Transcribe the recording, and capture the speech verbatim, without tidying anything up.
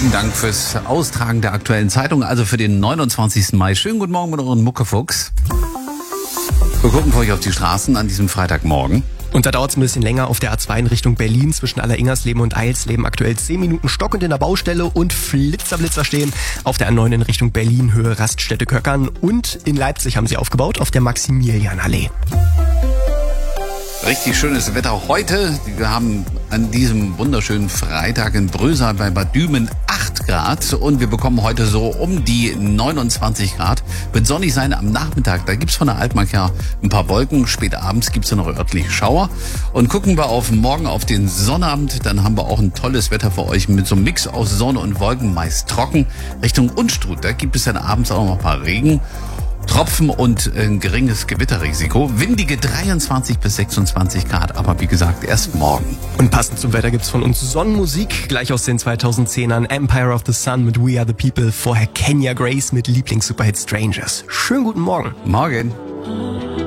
Herzlichen Dank fürs Austragen der aktuellen Zeitung, also für den neunundzwanzigsten Mai. Schönen guten Morgen mit euren Muckefuchs. Wir gucken für euch auf die Straßen an diesem Freitagmorgen. Und da dauert es ein bisschen länger auf der A zwei in Richtung Berlin zwischen Alleringersleben und Eilsleben. Aktuell zehn Minuten stockend in der Baustelle und Flitzerblitzer stehen. Auf der A neun in Richtung Berlin, Höhe Raststätte Köckern. Und in Leipzig haben sie aufgebaut auf der Maximilianallee. Richtig schönes Wetter heute. Wir haben an diesem wunderschönen Freitag in Brösal bei Bad Dümen acht Grad und wir bekommen heute so um die neunundzwanzig Grad. Wird sonnig sein am Nachmittag. Da gibt's von der Altmark her ein paar Wolken. Spät abends gibt's dann noch örtliche Schauer. Und gucken wir auf morgen auf den Sonnabend. Dann haben wir auch ein tolles Wetter für euch mit so einem Mix aus Sonne und Wolken, meist trocken. Richtung Unstrut, da gibt es dann abends auch noch ein paar Regen. Tropfen und ein geringes Gewitterrisiko. Windige dreiundzwanzig bis sechsundzwanzig Grad, aber wie gesagt, erst morgen. Und passend zum Wetter gibt's von uns Sonnenmusik, gleich aus den zweitausendzehnern. Empire of the Sun mit We Are the People, vorher Kenya Grace mit Lieblings-Superhit Strangers. Schönen guten Morgen. Morgen.